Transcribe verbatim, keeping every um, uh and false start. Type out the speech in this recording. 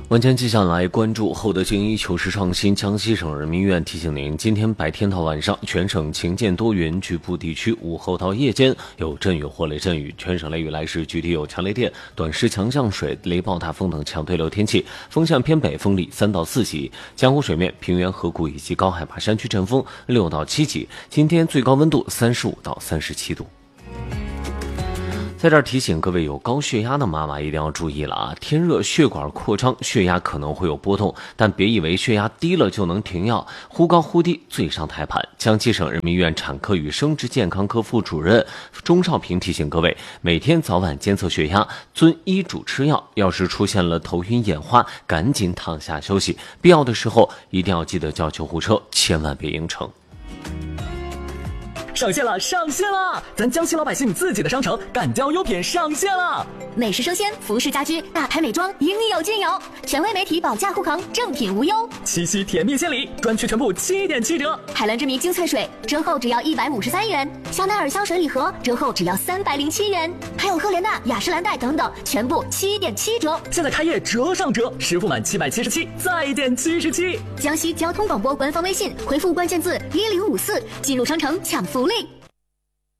晚间接下来关注厚德精益求实创新。江西省人民医院提醒您，今天白天到晚上全省晴间多云，局部地区午后到夜间有阵雨或雷阵雨。全省雷雨来时，具体有强雷电、短时强降水、雷暴大风等强对流天气，风向偏北，风力三到四级。江湖水面、平原河谷以及高海拔山区阵风六到七级。今天最高温度三十五到三十七度。在这儿提醒各位有高血压的妈妈一定要注意了啊！天热血管扩张，血压可能会有波动，但别以为血压低了就能停药，忽高忽低最伤胎盘。江西省人民医院产科与生殖健康科副主任钟少平提醒各位，每天早晚监测血压，遵医嘱吃药。要是出现了头晕眼花，赶紧躺下休息，必要的时候一定要记得叫救护车，千万别硬撑。 上线了，上线了！咱江西老百姓自己的商城干雕优品上线了， 美食生鲜、服饰家居、大牌美妆应有尽有，权威媒体保驾护航，正品无忧。 七夕甜蜜献礼，专区全部七点七折。 海蓝之谜精粹水折后只要一百五十三元，香奈儿香水礼盒折后只要三百零七元，还有赫莲娜、雅诗兰黛等等，全部七点七折。 现在开业折上折，实付满七百七十七再减七十七。 江西交通广播官方微信回复关键字一零五四，进入商城抢福利。